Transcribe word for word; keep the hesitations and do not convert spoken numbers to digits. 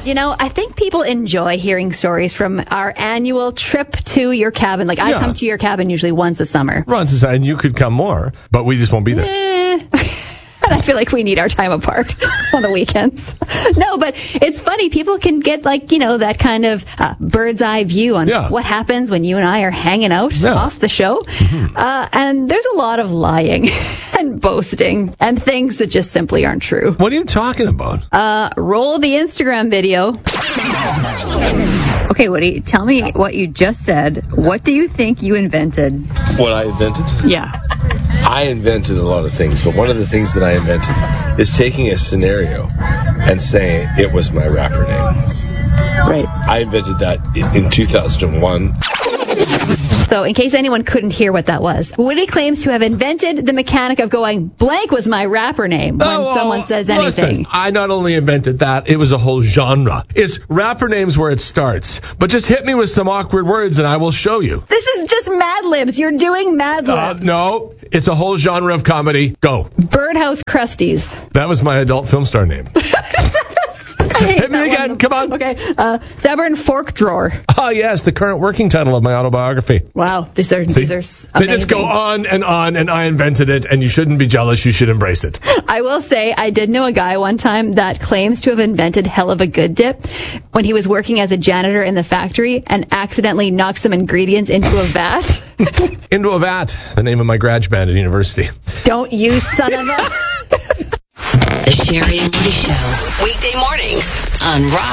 You know, I think people enjoy hearing stories from our annual trip to your cabin. Like, I Yeah. come to your cabin usually once a summer. Ron, and you could come more, but we just won't be there. Eh. And I feel like we need our time apart on the weekends. No, but it's funny. People can get, like, you know, that kind of uh, bird's eye view on Yeah. what happens when you and I are hanging out Yeah. off the show. Mm-hmm. Uh, and there's a lot of lying and boasting and things that just simply aren't true. What are you talking about? Uh, roll the Instagram video. Okay, Woody, tell me what you just said. What do you think you invented? What I invented? Yeah. I invented a lot of things, but one of the things that I invented is taking a scenario and saying it was my rapper name. Right. I invented that i- in two thousand one. So, in case anyone couldn't hear what that was, Woody claims to have invented the mechanic of going, blank was my rapper name when Oh, someone oh, says listen, anything. I not only invented that, it was a whole genre. It's rapper names where it starts. But just hit me with some awkward words and I will show you. This is just Mad Libs. You're doing Mad Uh, Libs. no, it's a whole genre of comedy. Go. Birdhouse Crusties. That was my adult film star name. I hate Hit me that again. one. Come on. Okay. Uh, Stubborn Fork Drawer. Oh, yes, the current working title of my autobiography. Wow. These are, See? these are s- They amazing. just go on and on, and I invented it, and you shouldn't be jealous. You should embrace it. I will say I did know a guy one time that claims to have invented Hell of a Good Dip when he was working as a janitor in the factory and accidentally knocked some ingredients into a vat. Into a Vat, the name of my garage band at university. Don't you son of a... The Sherry and Woody Show. Weekday mornings on Rock.